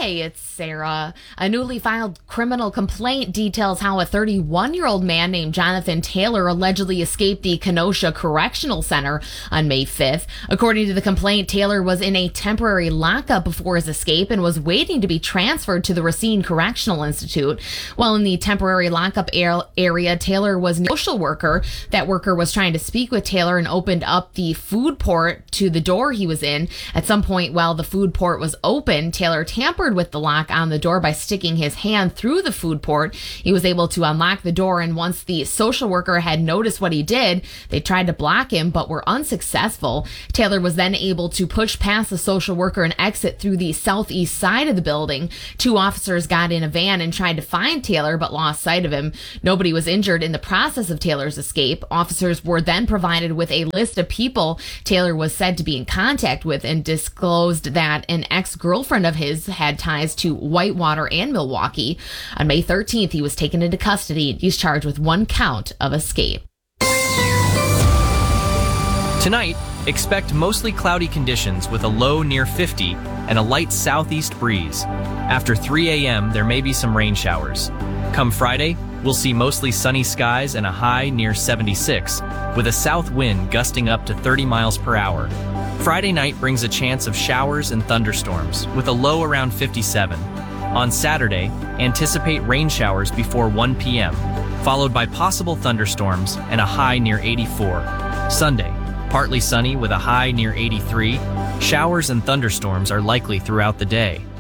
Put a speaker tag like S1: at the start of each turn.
S1: Hey, it's Sarah. A newly filed criminal complaint details how a 31-year-old man named Jonathan Taylor allegedly escaped the Kenosha Correctional Center on May 5th. According to the complaint, Taylor was in a temporary lockup before his escape and was waiting to be transferred to the Racine Correctional Institute. While in the temporary lockup area, Taylor was a social worker. That worker was trying to speak with Taylor and opened up the food port to the door he was in. At some point while the food port was open, Taylor tampered with the lock on the door by sticking his hand through the food port. He was able to unlock the door, and once the social worker had noticed what he did, they tried to block him but were unsuccessful. Taylor was then able to push past the social worker and exit through the southeast side of the building. Two officers got in a van and tried to find Taylor but lost sight of him. Nobody was injured in the process of Taylor's escape. Officers were then provided with a list of people Taylor was said to be in contact with and disclosed that an ex-girlfriend of his had ties to Whitewater and Milwaukee. On May 13th, he was taken into custody. He's charged with one count of escape.
S2: Tonight, expect mostly cloudy conditions with a low near 50 and a light southeast breeze. After 3 a.m., there may be some rain showers. Come Friday, we'll see mostly sunny skies and a high near 76, with a south wind gusting up to 30 miles per hour. Friday night brings a chance of showers and thunderstorms, with a low around 57. On Saturday, anticipate rain showers before 1 p.m., followed by possible thunderstorms and a high near 84. Sunday, partly sunny with a high near 83. Showers and thunderstorms are likely throughout the day.